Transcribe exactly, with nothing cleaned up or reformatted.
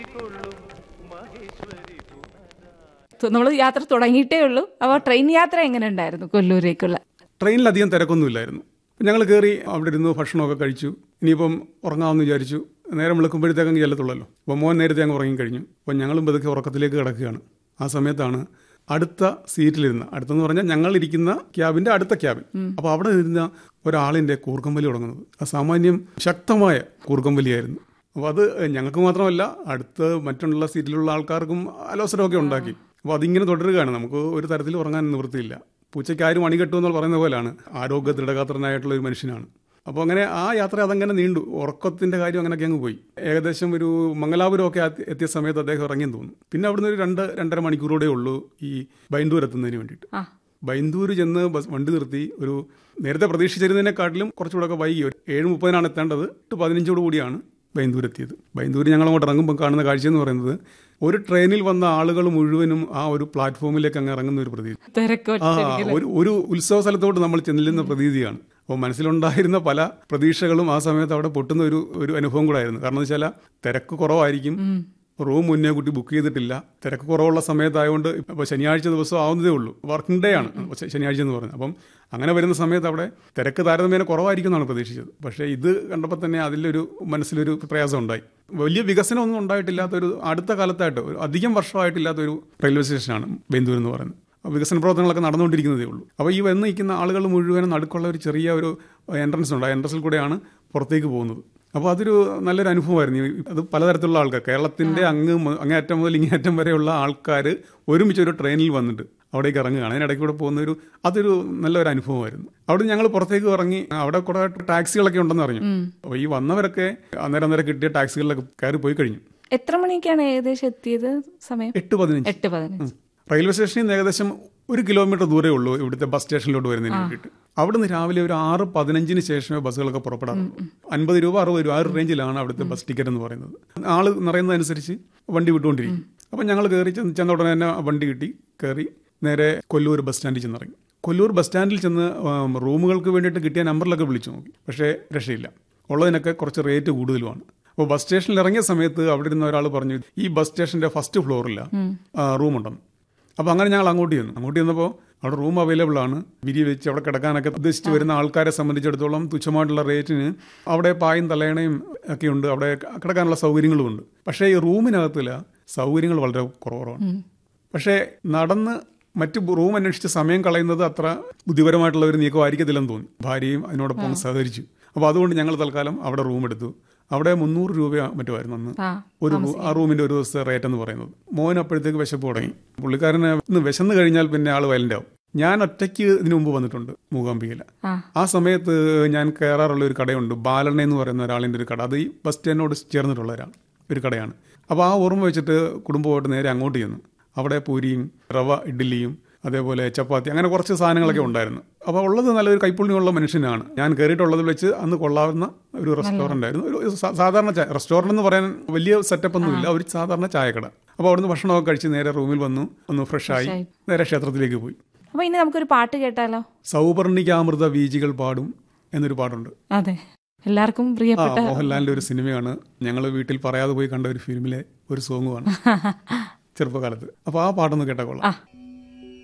നമ്മൾ യാത്ര തുടങ്ങിയിട്ടേ ഉള്ളൂ. അപ്പോൾ ട്രെയിൻ യാത്ര എങ്ങനെ ഉണ്ടായിരുന്നു കൊല്ലൂരേക്കുള്ള? ട്രെയിനിൽ അധികം തിരക്കൊന്നുമില്ലായിരുന്നു. ഞങ്ങൾ കയറി അവിടെ ഇരുന്ന് ഭക്ഷണമൊക്കെ കഴിച്ചു. ഇനിയിപ്പം ഉറങ്ങാമെന്ന് വിചാരിച്ചു. നേരം വിളിക്കുമ്പോഴത്തേക്കും ചെല്ലത്തുള്ളല്ലോ. അപ്പോൾ മോൻ നേരത്തെ അങ്ങ് ഉറങ്ങി കഴിഞ്ഞു. അപ്പോൾ ഞങ്ങളും പതുക്കെ ഉറക്കത്തിലേക്ക് കിടക്കുകയാണ്. ആ സമയത്താണ് അടുത്ത സീറ്റിലിരുന്ന, അടുത്തെന്ന് പറഞ്ഞാൽ ഞങ്ങളിരിക്കുന്ന ക്യാബിൻ്റെ അടുത്ത ക്യാബിൻ. അപ്പോൾ അവിടെ ഇരുന്ന ഒരാളിൻ്റെ കൂർക്കമ്പലി തുടങ്ങുന്നത് അസാമാന്യം ശക്തമായ കൂർക്കമ്പലിയായിരുന്നു. അപ്പോൾ അത് ഞങ്ങൾക്ക് മാത്രമല്ല, അടുത്ത് മറ്റുള്ള സീറ്റിലുള്ള ആൾക്കാർക്കും അലോസരമൊക്കെ ഉണ്ടാക്കി. അപ്പോൾ അതിങ്ങനെ തുടരുകയാണ്. നമുക്ക് ഒരു തരത്തിൽ ഉറങ്ങാൻ നിവൃത്തിയില്ല. പൂച്ചയ്ക്ക് ആരും അണികെട്ടു എന്ന് പറയുന്ന പോലെയാണ്. ആരോഗ്യ ദൃഢഗാത്രനായിട്ടുള്ള ഒരു മനുഷ്യനാണ്. അപ്പോൾ അങ്ങനെ ആ യാത്ര അതങ്ങനെ നീണ്ടു. ഉറക്കത്തിൻ്റെ കാര്യം അങ്ങനെയൊക്കെ അങ്ങ് പോയി. ഏകദേശം ഒരു മംഗലാപുരമൊക്കെ എത്തിയ സമയത്ത് അദ്ദേഹം ഇറങ്ങിയെന്ന് തോന്നുന്നു. പിന്നെ അവിടുന്ന് ഒരു രണ്ട് രണ്ടര മണിക്കൂറോടെ ഉള്ളൂ ഈ ബൈന്ദൂർ എത്തുന്നതിന് വേണ്ടിയിട്ട്. ബൈന്ദൂർ ചെന്ന് ബസ് വണ്ടി നിർത്തി. ഒരു നേരത്തെ പ്രതീക്ഷിച്ചിരുന്നതിനെക്കാട്ടിലും കുറച്ചുകൂടെ ഒക്കെ വൈകി. ഏഴ് മുപ്പതിനാണ് എത്തേണ്ടത്. എട്ട് പതിനഞ്ചോട് കൂടിയാണ് ബൈന്ദൂർ എത്തിയത്. ബൈന്ദൂർ ഞങ്ങൾ അങ്ങോട്ട് ഇറങ്ങുമ്പോൾ കാണുന്ന കാഴ്ച എന്ന് പറയുന്നത് ഒരു ട്രെയിനിൽ വന്ന ആളുകൾ മുഴുവനും ആ ഒരു പ്ലാറ്റ്ഫോമിലേക്ക് അങ്ങ് ഇറങ്ങുന്ന ഒരു പ്രതീതി. ആ ഒരു ഒരു ഉത്സവ സ്ഥലത്തോട്ട് നമ്മൾ ചെല്ലുന്ന പ്രതീതിയാണ്. അപ്പോൾ മനസ്സിലുണ്ടായിരുന്ന പല പ്രതീക്ഷകളും ആ സമയത്ത് അവിടെ പൊട്ടുന്ന ഒരു ഒരു അനുഭവം കൂടെ ആയിരുന്നു. കാരണം എന്ന് വെച്ചാൽ തിരക്ക് കുറവായിരിക്കും. റൂം മുന്നേ കൂട്ടി ബുക്ക് ചെയ്തിട്ടില്ല. തിരക്ക് കുറവുള്ള സമയത്തായതുകൊണ്ട് ഇപ്പോൾ ശനിയാഴ്ച ദിവസം ആവുന്നതേ ഉള്ളൂ. വർക്കിംഗ് ഡേ ആണ് ശനിയാഴ്ച എന്ന് പറയുന്നത്. അപ്പം അങ്ങനെ വരുന്ന സമയത്ത് അവിടെ തിരക്ക് താരതമ്യേന കുറവായിരിക്കും എന്നാണ് പ്രതീക്ഷിച്ചത്. പക്ഷേ ഇത് കണ്ടപ്പോൾ തന്നെ അതിലൊരു മനസ്സിലൊരു പ്രയാസം ഉണ്ടായി. വലിയ വികസനമൊന്നും ഉണ്ടായിട്ടില്ലാത്തൊരു, അടുത്ത കാലത്തായിട്ട് അധികം വർഷമായിട്ടില്ലാത്തൊരു റെയിൽവേ സ്റ്റേഷനാണ് ബൈന്ദൂർ എന്ന് പറയുന്നത്. വികസന പ്രവർത്തനങ്ങളൊക്കെ നടന്നുകൊണ്ടിരിക്കുന്നതേ ഉള്ളൂ. അപ്പോൾ ഈ വന്ന് നിൽക്കുന്ന ആളുകൾ മുഴുവനും നടുക്കുള്ള ഒരു ചെറിയ ഒരു എൻട്രൻസ് ഉണ്ട്. ആ എൻട്രൻസിൽ കൂടെയാണ് പുറത്തേക്ക് പോകുന്നത്. അപ്പോൾ അതൊരു നല്ലൊരു അനുഭവമായിരുന്നു. അത് പലതരത്തിലുള്ള ആൾക്കാർ, കേരളത്തിൻ്റെ അങ്ങ് അങ്ങേയറ്റം മുതൽ ഇങ്ങേയറ്റം വരെയുള്ള ആൾക്കാർ ഒരുമിച്ച് ഒരു ട്രെയിനിൽ വന്നിട്ട് അവിടേക്ക് ഇറങ്ങുകയാണ്. അതിനിടയ്ക്ക് കൂടെ പോകുന്നൊരു അതൊരു നല്ലൊരു അനുഭവമായിരുന്നു. അവിടെ ഞങ്ങൾ പുറത്തേക്ക് ഇറങ്ങി. അവിടെ കുറേ ടാക്സികളൊക്കെ ഉണ്ടെന്ന് അറിഞ്ഞു. അപ്പോൾ ഈ വന്നവരൊക്കെ അന്നേരം അന്നേരം കിട്ടിയ ടാക്സികളിലൊക്കെ കയറി പോയി കഴിഞ്ഞു. എത്ര മണിക്കാണ് ഏകദേശം എത്തിയത്? സമയം എട്ട് പതിനഞ്ച് എട്ട് പതിനഞ്ച് റെയിൽവേ സ്റ്റേഷനിൽ നിന്ന് ഏകദേശം ഒരു കിലോമീറ്റർ ദൂരേ ഉള്ളൂ ഇവിടുത്തെ ബസ് സ്റ്റേഷനിലോട്ട് വരുന്നതിന് വേണ്ടിയിട്ട്. അവിടുന്ന് രാവിലെ ഒരു ആറ് പതിനഞ്ചിന് ശേഷമേ ബസ്സുകളൊക്കെ പുറപ്പെടാറുള്ളൂ. അൻപത് രൂപ അറുപത് രൂപ ആ ഒരു റേഞ്ചിലാണ് അവിടുത്തെ ബസ് ടിക്കറ്റ് എന്ന് പറയുന്നത്. ആൾ നിറയുന്നതനുസരിച്ച് വണ്ടി വിട്ടുകൊണ്ടിരിക്കും. അപ്പം ഞങ്ങൾ കയറി ചെന്ന ഉടനെ തന്നെ വണ്ടി കിട്ടി. കയറി നേരെ കൊല്ലൂർ ബസ് സ്റ്റാൻഡിൽ ചെന്നിറങ്ങി. കൊല്ലൂർ ബസ് സ്റ്റാൻഡിൽ ചെന്ന് റൂമുകൾക്ക് വേണ്ടിയിട്ട് കിട്ടിയ നമ്പറിലൊക്കെ വിളിച്ചു നോക്കി. പക്ഷേ രക്ഷയില്ല. ഉള്ളതിനൊക്കെ കുറച്ച് റേറ്റ് കൂടുതലുമാണ്. അപ്പോൾ ബസ് സ്റ്റേഷനിൽ ഇറങ്ങിയ സമയത്ത് അവിടെ ഇരുന്ന ഒരാൾ പറഞ്ഞു, ഈ ബസ് സ്റ്റേഷൻ്റെ ഫസ്റ്റ് ഫ്ലോറില്ല റൂമുണ്ടെന്ന്. അപ്പോൾ അങ്ങനെ ഞങ്ങൾ അങ്ങോട്ട് ചെന്നു. അങ്ങോട്ട് ചെന്നപ്പോൾ അവിടെ റൂം അവൈലബിൾ ആണ്. വിരി വെച്ച് അവിടെ കിടക്കാനൊക്കെ ഉദ്ദേശിച്ച് വരുന്ന ആൾക്കാരെ സംബന്ധിച്ചിടത്തോളം തുച്ഛമായിട്ടുള്ള റേറ്റിന് അവിടെ പായും തലയണയും ഒക്കെ ഉണ്ട്. അവിടെ കിടക്കാനുള്ള സൗകര്യങ്ങളും ഉണ്ട്. പക്ഷേ ഈ റൂമിനകത്തില്ല സൗകര്യങ്ങൾ വളരെ കുറവാണ്. പക്ഷേ നടന്ന് മറ്റ് റൂം അന്വേഷിച്ച് സമയം കളയുന്നത് അത്ര ബുദ്ധിപരമായിട്ടുള്ള ഒരു നീക്കമായിരിക്കത്തില്ലെന്ന് തോന്നി. ഭാര്യയും അതിനോടൊപ്പം സഹകരിച്ചു. അപ്പോൾ അതുകൊണ്ട് ഞങ്ങൾ തൽക്കാലം അവിടെ റൂം എടുത്തു. അവിടെ മുന്നൂറ് രൂപ മറ്റുമായിരുന്നു അന്ന് ഒരു ആ റൂമിൻ്റെ ഒരു ദിവസത്തെ റേറ്റ് എന്ന് പറയുന്നത്. മോൻ അപ്പോഴത്തേക്ക് വിശപ്പ് തുടങ്ങി. പുള്ളിക്കാരന് ഇന്ന് വിശന്ന് കഴിഞ്ഞാൽ പിന്നെ ആൾ വയലൻ്റ് ആവും. ഞാൻ ഒറ്റയ്ക്ക് ഇതിനു മുമ്പ് വന്നിട്ടുണ്ട് മൂകാംബികയിൽ. ആ സമയത്ത് ഞാൻ കയറാറുള്ള ഒരു കടയുണ്ട്, ബാലണ്ണ എന്ന് പറയുന്ന ഒരാളിൻ്റെ ഒരു കട. അത് ഈ ബസ് സ്റ്റാൻഡിനോട് ചേർന്നിട്ടുള്ള ഒരാൾ ഒരു കടയാണ്. അപ്പോൾ ആ ഓർമ്മ വെച്ചിട്ട് കുടുംബമായിട്ട് നേരെ അങ്ങോട്ട് ചെന്നു. അവിടെ പൂരിയും റവ ഇഡ്ഡലിയും അതേപോലെ ചപ്പാത്തി അങ്ങനെ കുറച്ച് സാധനങ്ങളൊക്കെ ഉണ്ടായിരുന്നു. അപ്പോൾ ഉള്ളത് നല്ലൊരു കൈപ്പുണ്യമുള്ള മനുഷ്യനാണ്. ഞാൻ കയറിയിട്ടുള്ളത് വെച്ച് അന്ന് കൊള്ളാവുന്ന ഒരു റെസ്റ്റോറൻ്റ് ആയിരുന്നു. ഒരു സാധാരണ ചായ റെസ്റ്റോറൻ്റ് എന്ന് പറയാൻ വലിയ സെറ്റപ്പ് ഒന്നുമില്ല, ഒരു സാധാരണ ചായക്കട. അപ്പോൾ അവിടുന്ന് ഭക്ഷണമൊക്കെ കഴിച്ച് നേരെ റൂമിൽ വന്നു, ഒന്ന് ഫ്രഷായി നേരെ ക്ഷേത്രത്തിലേക്ക് പോയി. അപ്പോൾ ഇനി നമുക്കൊരു പാട്ട് കേട്ടാലോ? സൗപർണികാമൃത വീജികൾ പാടും എന്നൊരു പാട്ടുണ്ട്. അതെ, എല്ലാവർക്കും പ്രിയപ്പെട്ട മോഹൻലാലിൻ്റെ ഒരു സിനിമയാണ്. ഞങ്ങൾ വീട്ടിൽ പറയാതെ പോയി കണ്ട ഒരു ഫിലിമിലെ ഒരു സോങ്ങുമാണ് ചെറുപ്പകാലത്ത്. അപ്പോൾ ആ പാട്ടൊന്ന് കേട്ടാ കൊള്ളാം.